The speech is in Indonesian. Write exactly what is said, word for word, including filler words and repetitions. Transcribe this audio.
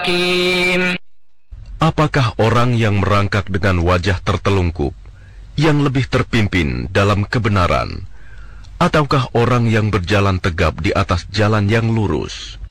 حكيم. Apakah orang yang merangkak dengan wajah tertelungkup yang lebih terpimpin dalam kebenaran, ataukah orang yang berjalan tegap di atas jalan yang lurus?